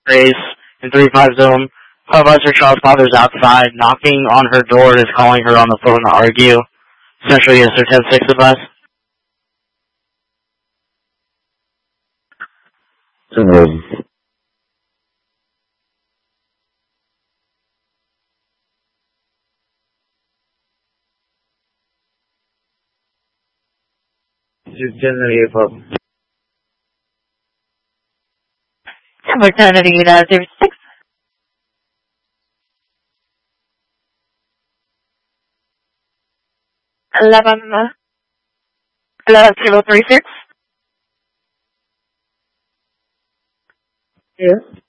Grace in 3-5 zone. Supervisor Charles Father's outside, knocking on her door, is calling her on the phone to argue. Central User 10-6 advice. Opportunity 06. 11036. Yes.